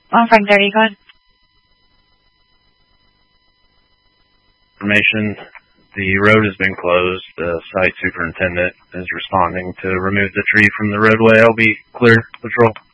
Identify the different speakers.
Speaker 1: Frank 30, go ahead.
Speaker 2: Information, the road has been closed. The site superintendent is responding to remove the tree from the roadway. I'll be clear, Patrol.